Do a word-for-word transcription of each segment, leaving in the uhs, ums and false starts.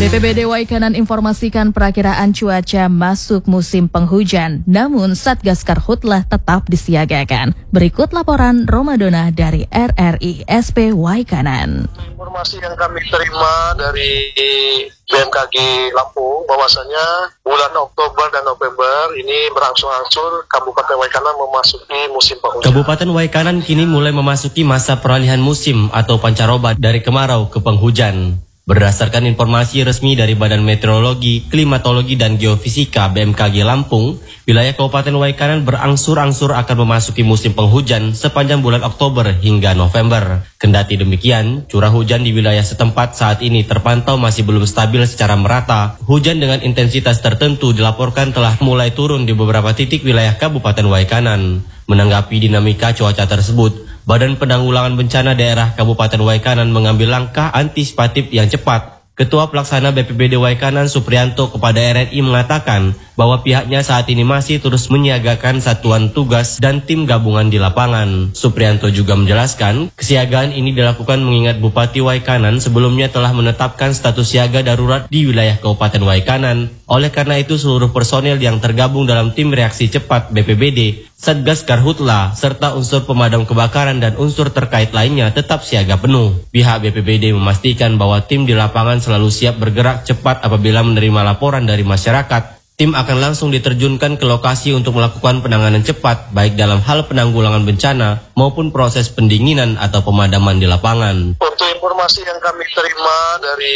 B P B D Waikanan informasikan perakiraan cuaca masuk musim penghujan, namun Satgas Karhutlah tetap disiagakan. Berikut laporan Romadona dari R R I S P Waikanan. Informasi yang kami terima dari B M K G Lampung bahwasanya bulan Oktober dan November ini berangsur-angsur Kabupaten Waikanan memasuki musim penghujan. Kabupaten Waikanan kini mulai memasuki masa peralihan musim atau pancaroba dari kemarau ke penghujan. Berdasarkan informasi resmi dari Badan Meteorologi, Klimatologi, dan Geofisika B M K G Lampung, wilayah Kabupaten Waikanan berangsur-angsur akan memasuki musim penghujan sepanjang bulan Oktober hingga November. Kendati demikian, curah hujan di wilayah setempat saat ini terpantau masih belum stabil secara merata. Hujan dengan intensitas tertentu dilaporkan telah mulai turun di beberapa titik wilayah Kabupaten Waikanan. Menanggapi dinamika cuaca tersebut, Badan Penanggulangan Bencana Daerah Kabupaten Waikanan mengambil langkah antisipatif yang cepat. Ketua Pelaksana B P B D Waikanan Suprianto kepada R R I mengatakan bahwa pihaknya saat ini masih terus menyiagakan satuan tugas dan tim gabungan di lapangan. Suprianto juga menjelaskan, kesiagaan ini dilakukan mengingat Bupati Waikanan sebelumnya telah menetapkan status siaga darurat di wilayah Kabupaten Waikanan. Oleh karena itu, seluruh personel yang tergabung dalam tim reaksi cepat B P B D, Satgas Karhutlah, serta unsur pemadam kebakaran dan unsur terkait lainnya tetap siaga penuh. Pihak B P B D memastikan bahwa tim di lapangan selalu siap bergerak cepat apabila menerima laporan dari masyarakat. Tim akan langsung diterjunkan ke lokasi untuk melakukan penanganan cepat, baik dalam hal penanggulangan bencana maupun proses pendinginan atau pemadaman di lapangan. Untuk informasi yang kami terima dari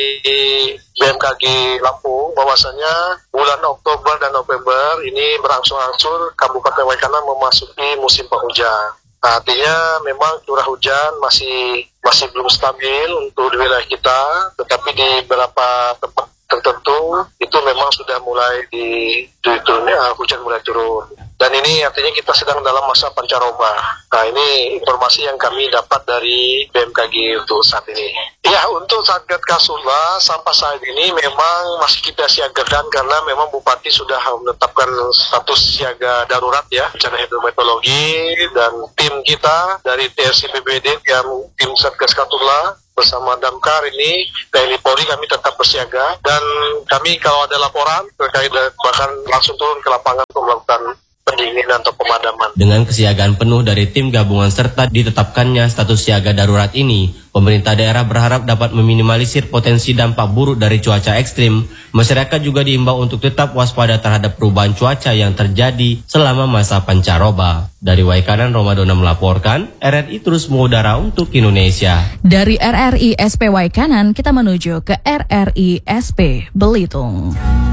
B M K G Lampung, bahwasanya bulan Oktober dan November ini berangsur-angsur Kabupaten Waikanan memasuki musim penghujan. Artinya memang curah hujan masih masih belum stabil untuk di wilayah kita, tetapi di beberapa tempat tertentu itu memang sudah mulai di, di turunnya hujan mulai turun. Dan ini artinya kita sedang dalam masa pancaroba. Nah, ini informasi yang kami dapat dari B M K G untuk saat ini. Ya, untuk Satgas Karhutlah sampai saat ini memang masih kita siagakan karena memang Bupati sudah menetapkan status siaga darurat ya, bencana hidrometeorologi, dan tim kita dari T R C B P B D yang tim Satgas Karhutlah bersama Damkar ini, T N I Polri, kami tetap bersiaga, dan kami kalau ada laporan terkait bahkan langsung turun ke lapangan untuk melakukan pendinginan atau pemadaman. Dengan kesiagaan penuh dari tim gabungan serta ditetapkannya status siaga darurat ini, pemerintah daerah berharap dapat meminimalisir potensi dampak buruk dari cuaca ekstrim. Masyarakat juga diimbau untuk tetap waspada terhadap perubahan cuaca yang terjadi selama masa pancaroba. Dari Waikanan, Romadona melaporkan, R R I terus mengudara untuk Indonesia. Dari R R I S P Waikanan, kita menuju ke R R I S P Belitung.